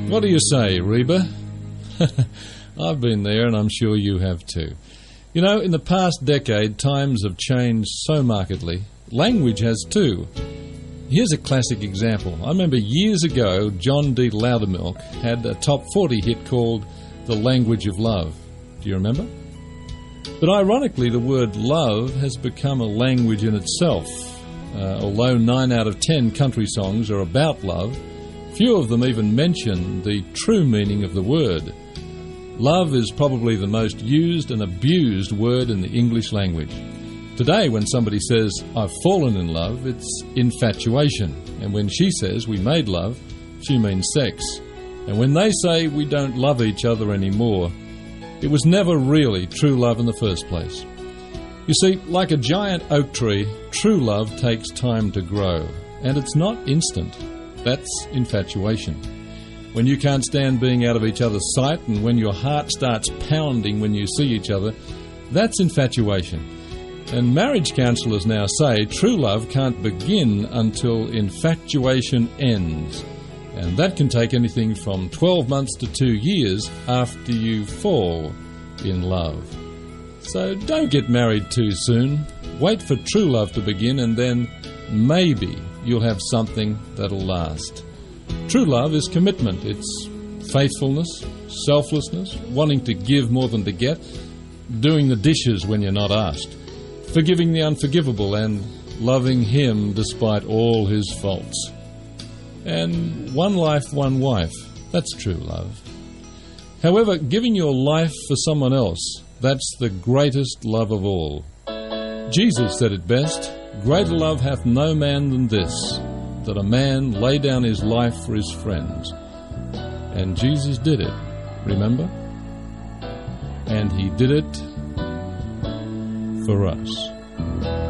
What do you say, Reba? I've been there, and I'm sure you have too. You know, in the past decade, times have changed so markedly. Language has too. Here's a classic example. I remember years ago, John D. Loudermilk had a top 40 hit called The Language of Love. Do you remember? But ironically, the word love has become a language in itself. Although 9 out of 10 country songs are about love, few of them even mention the true meaning of the word. Love is probably the most used and abused word in the English language. Today, when somebody says, I've fallen in love, it's infatuation. And when she says we made love, she means sex. And when they say we don't love each other anymore, it was never really true love in the first place. You see, like a giant oak tree, true love takes time to grow. And it's not instant. That's infatuation. When you can't stand being out of each other's sight and when your heart starts pounding when you see each other, that's infatuation. And marriage counsellors now say true love can't begin until infatuation ends. And that can take anything from 12 months to 2 years after you fall in love. So don't get married too soon. Wait for true love to begin, and then maybe you'll have something that'll last. True love is commitment. It's faithfulness, selflessness, wanting to give more than to get, doing the dishes when you're not asked, forgiving the unforgivable, and loving him despite all his faults. And one life, one wife. That's true love. However, giving your life for someone else, that's the greatest love of all. Jesus said it best, "Greater love hath no man than this, that a man lay down his life for his friends." And Jesus did it, remember? And he did it for us.